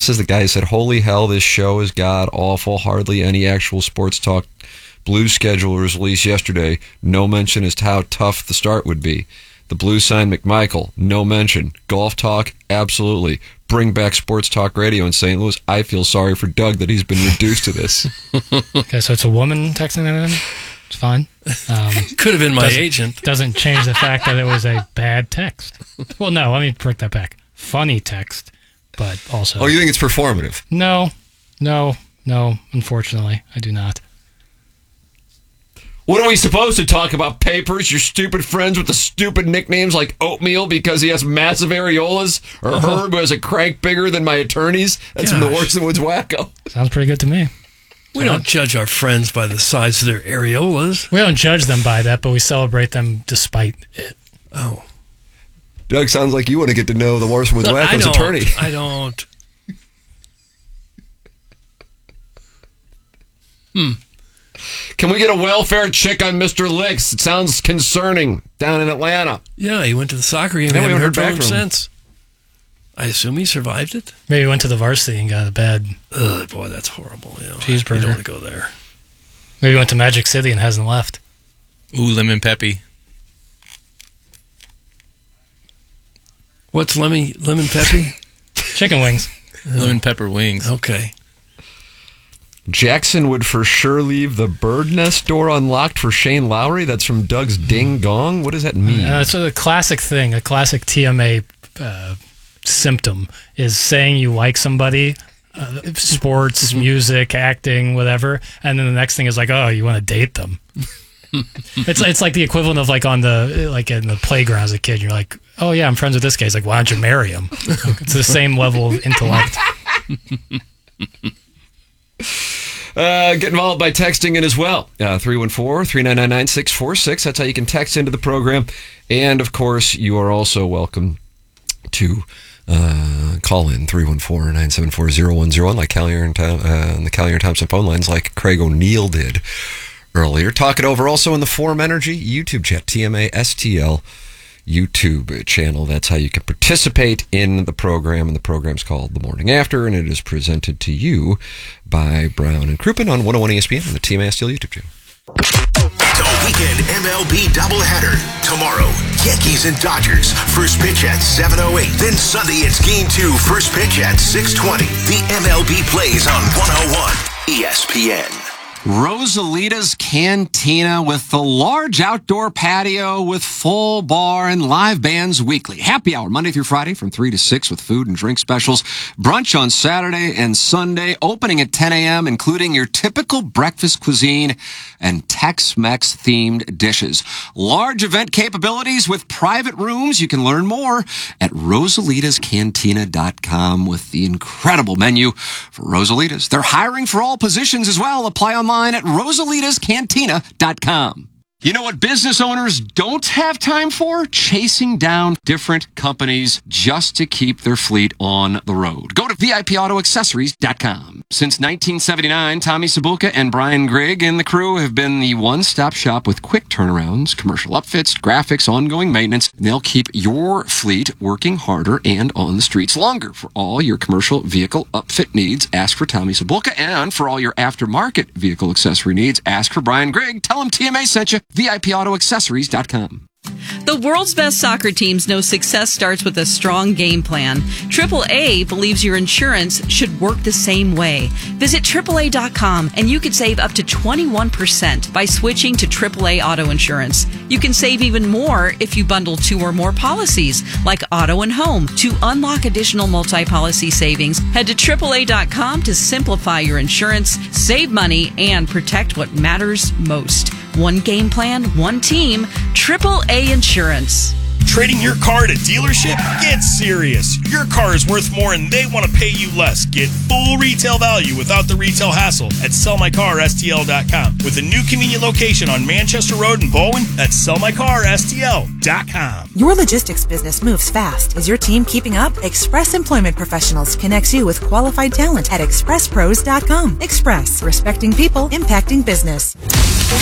This is the guy who said, "Holy hell, this show is god-awful. Hardly any actual sports talk. Blues schedule was released yesterday. No mention as to how tough the start would be. The Blues signed McMichael. No mention. Golf talk? Absolutely. Bring back sports talk radio in St. Louis. I feel sorry for Doug that he's been reduced to this." Okay, so it's a woman texting that in? It's fine. Could have been my agent. Doesn't change the fact that it was a bad text. Well, no, let me break that back. Funny text, but also... Oh, you think it's performative? No, unfortunately, I do not. What are we supposed to talk about? Papers? Your stupid friends with the stupid nicknames like Oatmeal because he has massive areolas? Or Herb who has a crank bigger than my attorneys? That's from the Horse and Woods Wacko. Sounds pretty good to me. We don't judge our friends by the size of their areolas. We don't judge them by that, but we celebrate them despite it. Oh. Doug, sounds like you want to get to know the Horse and Woods Wacko's attorney. I don't. Can we get a welfare check on Mr. Licks? It sounds concerning down in Atlanta. Yeah, he went to the soccer game. Yeah, we haven't haven't heard heard from back him from him. since. I assume he survived it. Maybe he went to the varsity and got a bad Ugh, boy, that's horrible. cheeseburger. You don't want to go there. Maybe he went to Magic City and hasn't left. Ooh, lemon peppy. What's lemon peppy? Chicken wings. Lemon pepper wings. Okay. Jackson would for sure leave the bird nest door unlocked for Shane Lowry. That's from Doug's Ding Gong. What does that mean? It's a classic thing, a classic TMA symptom is saying you like somebody, sports, music, acting, whatever, and then the next thing is like, oh, you want to date them. It's like the equivalent of like in the playground as a kid. You're like, oh yeah, I'm friends with this guy. He's like, why don't you marry him? It's the same level of intellect. Get involved by texting in as well. 314-399-9646. That's how you can text into the program. And, of course, you are also welcome to call in 314-974-0101 like Callier and the Callier and Thompson phone lines like Craig O'Neill did earlier. Talk it over also in the Forum Energy YouTube chat, TMA STL YouTube channel. That's how you can participate in the program, and the program's called The Morning After, and it is presented to you by Brown and Crouppen on 101 ESPN and the TMA STL YouTube channel. The weekend MLB doubleheader. Tomorrow, Yankees and Dodgers. First pitch at 7:08. Then Sunday, it's Game 2. First pitch at 6:20. The MLB plays on 101 ESPN. Rosalita's Cantina with the large outdoor patio with full bar and live bands weekly. Happy hour Monday through Friday from 3 to 6 with food and drink specials. Brunch on Saturday and Sunday, opening at 10 a.m., including your typical breakfast cuisine and Tex-Mex themed dishes. Large event capabilities with private rooms. You can learn more at rosalitascantina.com with the incredible menu for Rosalitas. They're hiring for all positions as well. Apply online at rosalitascantina.com. You know what business owners don't have time for? Chasing down different companies just to keep their fleet on the road. Go to VIPAutoAccessories.com. Since 1979, Tommy Sabulka and Brian Grigg and the crew have been the one-stop shop with quick turnarounds, commercial upfits, graphics, ongoing maintenance. They'll keep your fleet working harder and on the streets longer. For all your commercial vehicle upfit needs, ask for Tommy Sabulka. And for all your aftermarket vehicle accessory needs, ask for Brian Grigg. Tell him TMA sent you. VIPAutoAccessories.com. The world's best soccer teams know success starts with a strong game plan. AAA believes your insurance should work the same way. Visit AAA.com and you can save up to 21% by switching to AAA Auto Insurance. You can save even more if you bundle 2 or more policies, like auto and home. To unlock additional multi-policy savings, head to AAA.com to simplify your insurance, save money, and protect what matters most. One game plan, one team, AAA Insurance. Trading your car at a dealership? Get serious. Your car is worth more and they want to pay you less. Get full retail value without the retail hassle at sellmycarstl.com. With a new convenient location on Manchester Road in Bowen, that's sellmycarstl.com. Your logistics business moves fast. Is your team keeping up? Express Employment Professionals connects you with qualified talent at expresspros.com. Express, respecting people, impacting business.